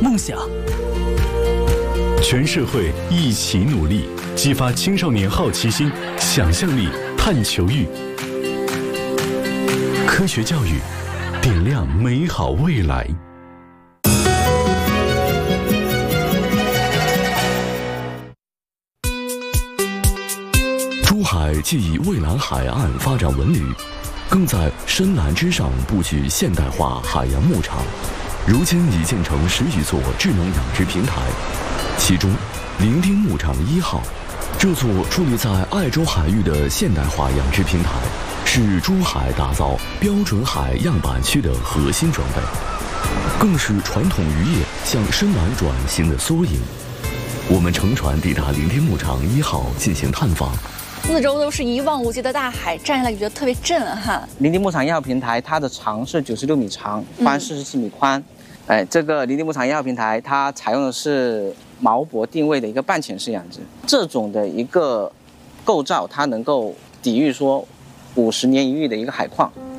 梦想。全社会一起努力，激发青少年好奇心、想象力、探求欲。科学教育，点亮美好未来。珠海既以蔚蓝海岸发展文旅，更在深蓝之上布局现代化海洋牧场。如今已建成10余座智能养殖平台，其中伶仃牧场1号，这座矗立在爱州海域的现代化养殖平台，是珠海打造标准海样板区的核心装备，更是传统渔业向深蓝转型的缩影。我们乘船抵达伶仃牧场1号进行探访。 四周都是一望无际的大海，站起来觉得特别震撼。 伶仃牧场1号平台，它的长是96米长，宽47米宽。这个伶仃牧场1号平台，它采用的是锚泊定位的一个半潜式养殖，这种的一个构造，它能够抵御说50年一遇的一个海况。